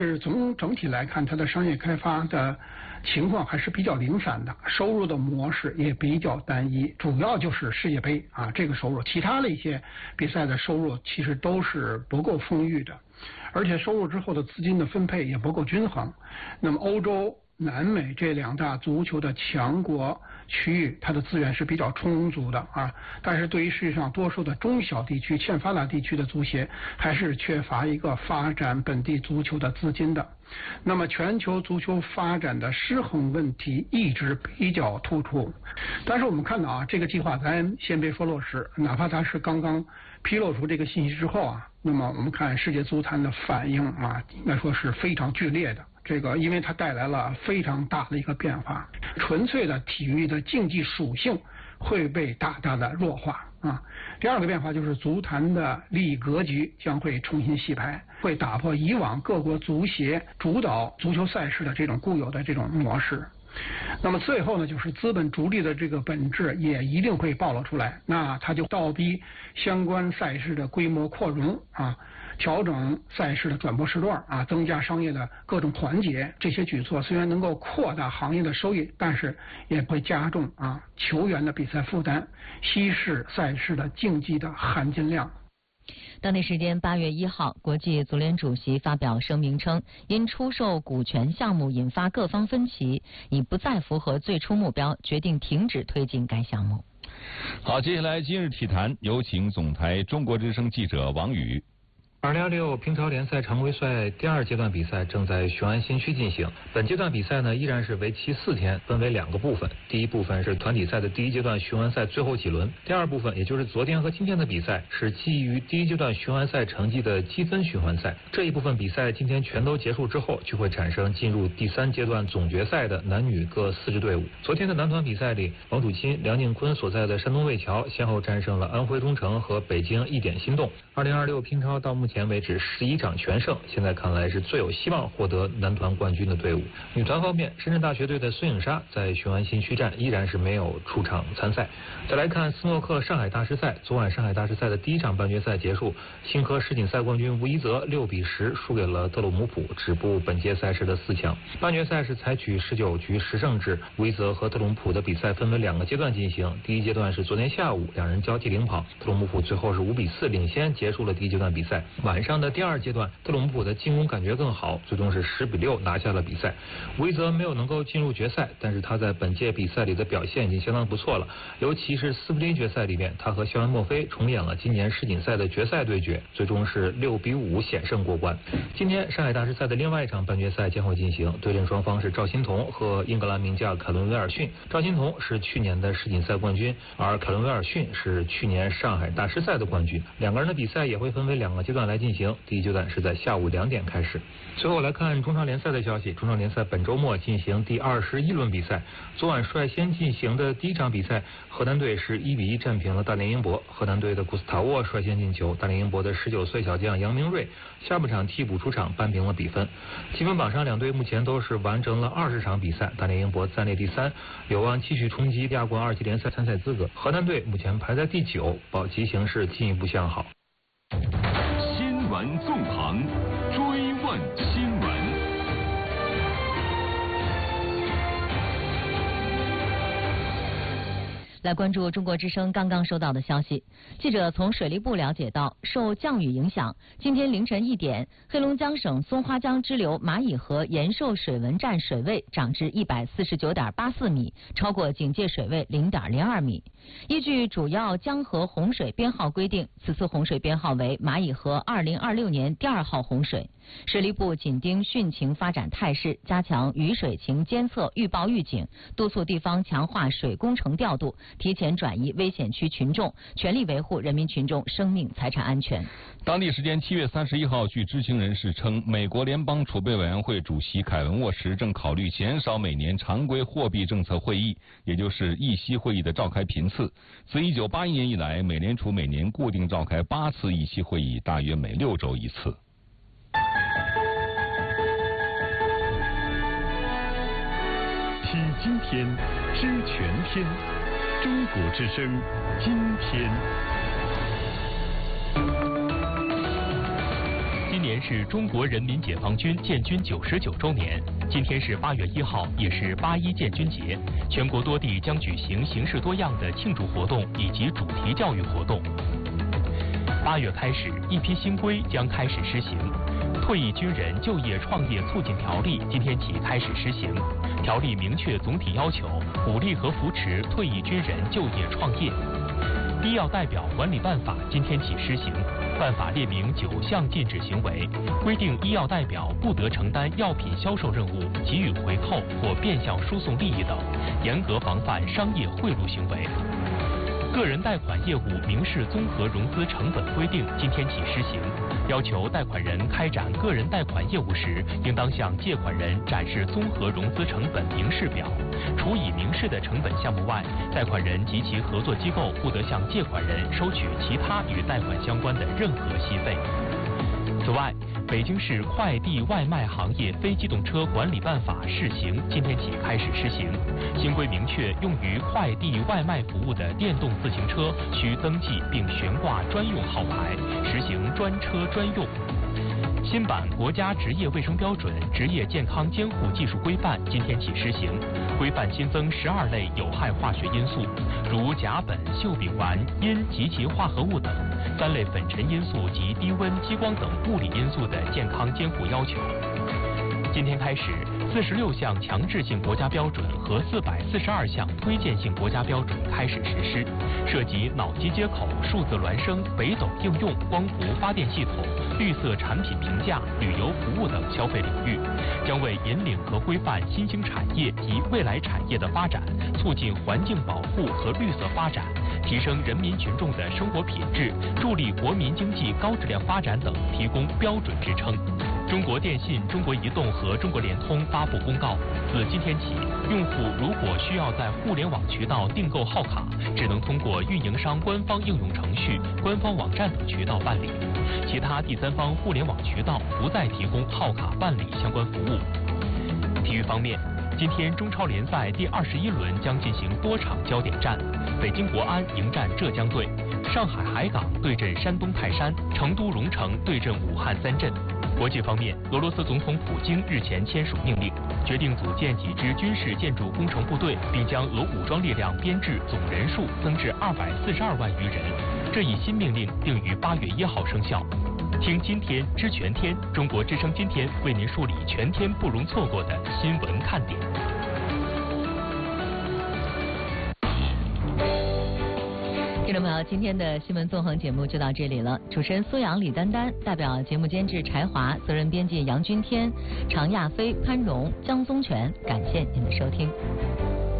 是从整体来看，它的商业开发的情况还是比较零散的，收入的模式也比较单一，主要就是世界杯啊这个收入，其他的一些比赛的收入其实都是不够丰裕的，而且收入之后的资金的分配也不够均衡。那么欧洲、南美这2大足球的强国区域，它的资源是比较充足的啊，但是对于世界上多数的中小地区、欠发达地区的足协，还是缺乏一个发展本地足球的资金的。那么全球足球发展的失衡问题一直比较突出。但是我们看到啊，这个计划咱先别说落实，哪怕它是刚刚披露出这个信息之后啊，那么我们看世界足坛的反应啊，应该说是非常剧烈的。这个因为它带来了非常大的一个变化，纯粹的体育的竞技属性会被大大的弱化啊。第二个变化就是足坛的利益格局将会重新洗牌，会打破以往各国足协主导足球赛事的这种固有的这种模式。那么最后呢，就是资本逐利的这个本质也一定会暴露出来，那它就倒逼相关赛事的规模扩容啊，调整赛事的转播时段啊，增加商业的各种团结，这些举措虽然能够扩大行业的收益，但是也会加重啊球员的比赛负担，稀释赛事的竞技的含金量。 当地时间8月1号，国际足联主席发表声明称，因出售股权项目引发各方分歧，已不再符合最初目标，决定停止推进该项目。 好，接下来今日体坛，有请总台中国之声记者王宇。 2016乒超联赛常规赛第2阶段比赛正在雄安新区进行。本阶段比赛呢，依然是为期4天，分为2个部分。第一部分是团体赛的第1阶段雄安赛最后几轮，第二部分也就是昨天和今天的比赛是基于第1阶段雄安赛成绩的积分循环赛。这一部分比赛今天全都结束之后，就会产生进入第3阶段总决赛的男女各4支队伍。昨天的男团比赛里，王楚钦、梁靖昆所在的山东魏桥先后战胜了安徽中诚和北京一点心动。2026乒超到目前为止11场全胜，现在看来是最有希望获得男团冠军的队伍。女团方面，深圳大学队的孙颖莎在雄安新区站依然是没有出场参赛。再来看斯诺克上海大师赛，昨晚上海大师赛的第1场半决赛结束，新科世锦赛冠军吴一泽6比10输给了特鲁姆普，止步本届赛事的4强。半决赛是采取19局10胜制，吴一泽和特鲁姆普的比赛分为2个阶段进行。第1阶段是昨天下午2人交替领跑，特鲁姆普最后是5比4领先结束了第1阶段比赛。晚上的第2阶段，特鲁姆普的进攻感觉更好，最终是10比6拿下了比赛。吴一泽没有能够进入决赛，但是他在本届比赛里的表现已经相当不错了，尤其是4分之1决赛里面，他和肖恩·莫菲重演了今年世锦赛的决赛对决，最终是6比5险胜过关。今天上海大师赛的另外1场半决赛将会进行，对阵双方是赵心童和英格兰名将凯伦·威尔逊。赵心童是去年的世锦赛冠军，而凯伦·威尔逊是去年上海大师赛的冠军。2个人的比赛也会分为2个阶段来进行，第1阶段是在下午2点开始。最后来看中超联赛的消息，中超联赛本周末进行第21轮比赛。昨晚率先进行的第1场比赛，河南队是1比1战平了大连英博，河南队的古斯塔沃率先进球，大连英博的19岁小将杨明锐下半场替补出场扳平了比分。积分榜上两队目前都是完成了20场比赛，大连英博暂列第3，有望继续冲击亚冠2级联赛参赛资格。河南队目前排在第9，保级形势进一步向好。 新闻纵横，追问新闻。 来关注中国之声刚刚收到的消息，记者从水利部了解到，受降雨影响，今天凌晨1点，黑龙江省松花江支流蚂蚁河延寿水文站水位涨至149.84米，超过警戒水位0.02米。依据主要江河洪水编号规定，此次洪水编号为蚂蚁河2026年第2号洪水。水利部紧盯汛情发展态势，加强雨水情监测预报预警，督促地方强化水工程调度，提前转移危险区群众，全力维护人民群众生命财产安全。 当地时间7月31号，据知情人士称，美国联邦储备委员会主席凯文沃什正考虑减少每年常规货币政策会议，也就是议息会议的召开频次。自1981年以来，美联储每年固定召开8次议息会议，大约每6周1次。 听今天，知全天。中国之声，今天。今年天是中国人民解放军建军99周年，今天是8月1号，也是8·1建军节。全国多地将举行形式多样的庆祝活动以及主题教育活动。8月开始，一批新规将开始施行。退役军人就业创业促进条例今天起开始施行。条例明确总体要求，鼓励和扶持退役军人就业创业。医药代表管理办法今天起施行，办法列明9项禁止行为，规定医药代表不得承担药品销售任务、给予回扣或变相输送利益等，严格防范商业贿赂行为。个人贷款业务明示综合融资成本规定今天起施行，要求贷款人开展个人贷款业务时，应当向借款人展示综合融资成本明示表。除已明示的成本项目外，贷款人及其合作机构不得向借款人收取其他与贷款相关的任何息费。此外，北京市快递外卖行业非机动车管理办法试行今天起开始施行。新规明确，用于快递外卖服务的电动自行车需登记并悬挂专用号牌，实行专车专用。新版国家职业卫生标准职业健康监护技术规范今天起施行，规范新增12类有害化学因素，如甲苯、溴丙烷、阴及其化合物等，3类粉尘因素及低温、激光等物理因素的健康监护要求。今天开始，46项强制性国家标准和442项推荐性国家标准开始实施，涉及脑机接口、数字孪生、北斗应用、光伏发电系统、绿色产品评价、旅游服务等消费领域，将为引领和规范新兴产业及未来产业的发展，促进环境保护和绿色发展，提升人民群众的生活品质，助力国民经济高质量发展等提供标准支撑。中国电信、中国移动和中国联通发布公告，自今天起，用户如果需要在互联网渠道订购号卡，只能通过运营商官方应用程序、官方网站等渠道办理，其他第三方互联网渠道不再提供号卡办理相关服务。体育方面，今天中超联赛第21轮将进行多场焦点战，北京国安迎战浙江队，上海海港对阵山东泰山，成都蓉城对阵武汉三镇。国际方面，俄罗斯总统普京日前签署命令，决定组建几支军事建筑工程部队，并将俄武装力量编制总人数增至242万余人。这一新命令定于8月1号生效。听今天知全天，中国之声今天为您梳理全天不容错过的新闻看点。 听众朋友，今天的新闻纵横节目就到这里了。主持人苏阳、李丹丹，代表节目监制柴华，责任编辑杨君天、常亚飞、潘荣、江宗全，感谢您的收听。